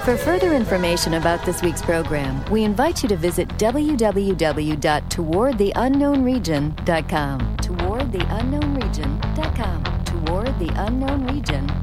For further information about this week's program, we invite you to visit www.towardtheunknownregion.com. Towardtheunknownregion.com. Towardtheunknownregion.com.